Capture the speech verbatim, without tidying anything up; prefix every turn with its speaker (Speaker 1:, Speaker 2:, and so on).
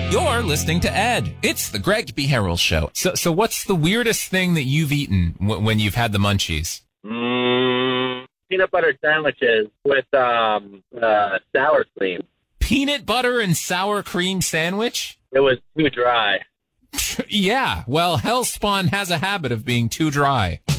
Speaker 1: You're listening to Ed. It's the Greg B. Harrell Show. So, so what's the weirdest thing that you've eaten w- when you've had the munchies?
Speaker 2: Mm, peanut butter sandwiches with um, uh, sour cream.
Speaker 1: Peanut butter and sour cream sandwich?
Speaker 2: It was too dry.
Speaker 1: Yeah, well, Hellspawn has a habit of being too dry.